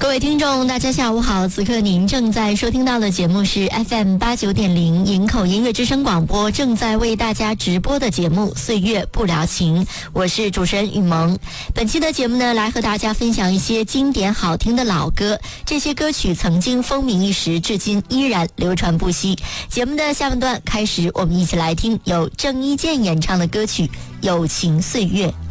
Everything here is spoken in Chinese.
各位听众大家下午好，此刻您正在收听到的节目是 FM89.0 营口音乐之声广播正在为大家直播的节目岁月不了情，我是主持人雨萌。本期的节目呢，来和大家分享一些经典好听的老歌，这些歌曲曾经风靡一时，至今依然流传不息。节目的下半段开始，我们一起来听由郑伊健演唱的歌曲《友情岁月》。